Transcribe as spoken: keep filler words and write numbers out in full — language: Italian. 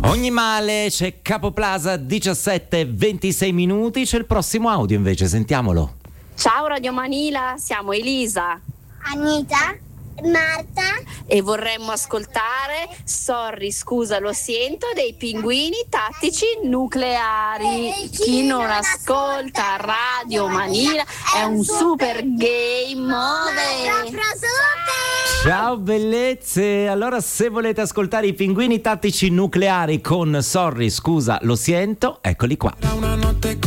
Ogni male, c'è Capo Plaza, diciassette e ventisei minuti, c'è il prossimo audio invece, sentiamolo. Ciao Radio Manila, siamo Elisa, Anita, Marta e vorremmo ascoltare Sorry, scusa, lo sento dei Pinguini Tattici Nucleari. Chi non ascolta Radio Manila è un super game over. Ciao bellezze, allora se volete ascoltare i Pinguini Tattici Nucleari con Sorry, scusa, lo sento, eccoli qua.